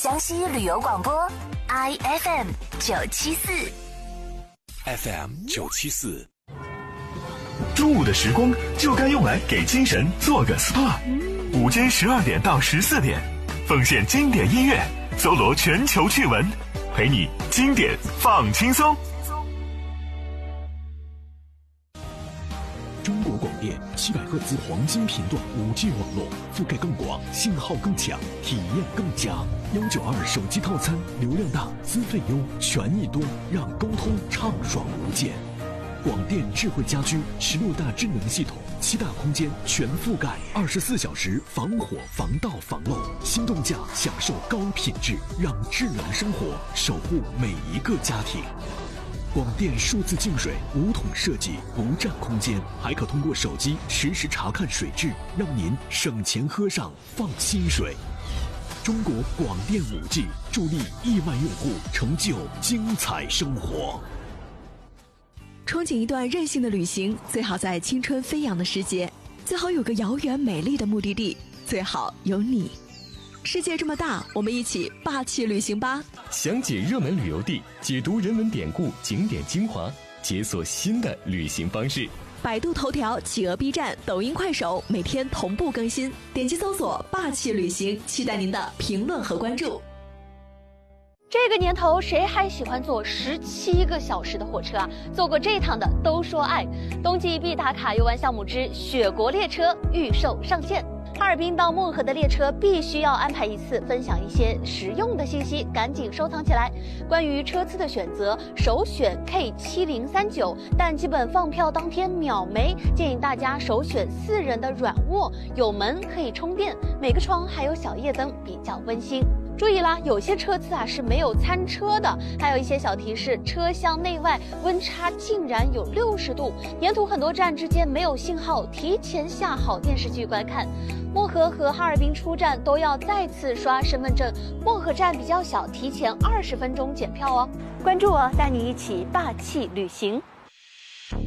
江西旅游广播 IFM 974 FM 974。 中午的时光就该用来给精神做个 SPA。午间12点到14点，奉献经典音乐，搜罗全球趣闻，陪你经典放轻松。 中国广电700赫兹黄金频段5G 网络，覆盖更广，信号更强，体验更佳。192手机套餐，流量大，资费优，权益多，让沟通畅爽无间。广电智慧家居16大智能系统，7大空间全覆盖，24小时防火防盗防漏，心动价享受高品质，让智能生活守护每一个家庭。广电数字净水无桶设计，不占空间，还可通过手机实时查看水质，让您省钱喝上放心水。中国广电5G助力亿万用户成就精彩生活。 憧憬一段任性的旅行，最好在青春飞扬的时节，最好有个遥远美丽的目的地，最好有你。世界这么大，我们一起霸气旅行吧！ 详解热门旅游地，解读人文典故、景点精华，解锁新的旅行方式。 百度头条、企鹅 B 站、抖音、快手每天同步更新，点击搜索“霸气旅行”，期待您的评论和关注。 这个年头，谁还喜欢坐17个小时的火车啊？坐过这趟的都说爱。冬季必打卡游玩项目之雪国列车预售上线。哈尔滨到漠河的列车必须要安排一次，分享一些实用的信息，赶紧收藏起来。关于车次的选择，首选 K7039，但基本放票当天秒没，建议大家首选4人的软卧，有门可以充电，每个床还有小夜灯，比较温馨。注意啦，有些车次是没有餐车的，还有一些小提示，车厢内外温差竟然有60度，沿途很多站之间没有信号，提前下好电视剧观看。漠河和哈尔滨出站都要再次刷身份证，漠河站比较小，提前20分钟检票哦。关注我，带你一起霸气旅行。